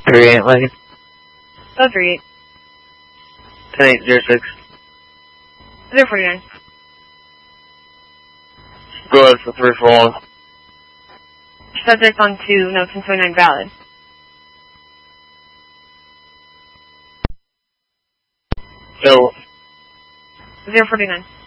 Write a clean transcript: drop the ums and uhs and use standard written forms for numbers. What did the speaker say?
38 Lincoln. Oh, 38. 10806. 049. Go ahead for 341. Subject on 2, no, 1029 valid. No. 049.